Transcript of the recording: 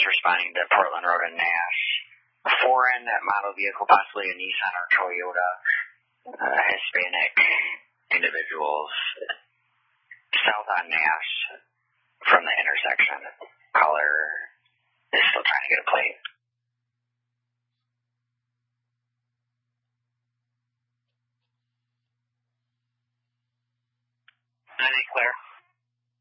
responding to Portland Road and Nash. Foreign model vehicle, possibly a Nissan or Toyota. Hispanic individuals south on Nash from the intersection. Caller is still trying to get a plate. Claire.